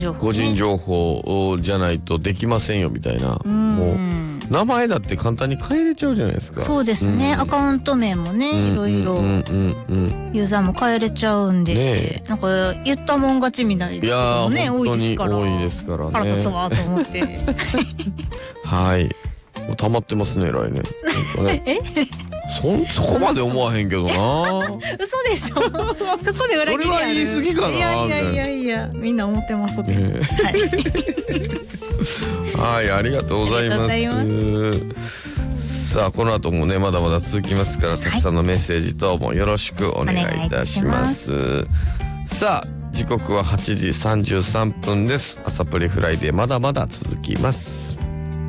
個人情報じゃないとできませんよみたいな。もう名前だって簡単に変えれちゃうじゃないですか。 そうですね、アカウント名もね、いろいろユーザーも変えれちゃうんで、なんか言ったもん勝ちみたいなこともね、多いですから。 多いですからね。 腹立つわと思ってはい、もう溜まってますね、来年。そこまで思わへんけどな。 嘘でしょそこで裏切りある。 それは言い過ぎかな。 いやみんな思ってますって、 はい、ありがとうございます。さあこの後もねまだまだ続きますから、たくさんのメッセージ等もよろしくお願いいたします。さあ時刻は8時33分です。朝プリフライデーまだまだ続きます。